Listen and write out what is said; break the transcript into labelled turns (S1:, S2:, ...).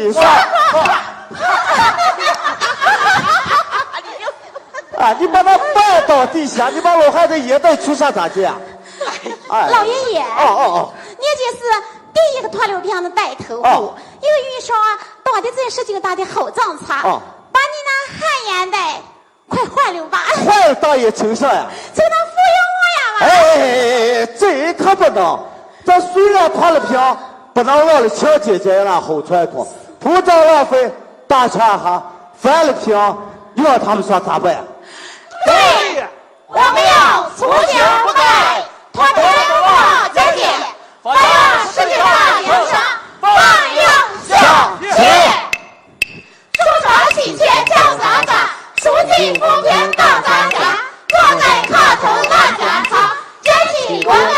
S1: 清算。啊！你把他绊倒地下，你把老汉子也带出上咋去啊？
S2: 哎，老爷爷，
S1: 哦，
S2: 你就是第一个脱流病的带头户，因为遇上到底这是这个大的好政策，把你那汗烟袋快换了吧！
S1: 换大爷请上呀！
S2: 就能敷衍我呀嘛！
S1: 哎，这可不能！咱虽然脱了病，不能忘了强姐姐那好传统，铺张浪费，大劝哈，犯了病，你让他们说咋办呀？
S2: 对，我们要从轻不改，脱贫不再见。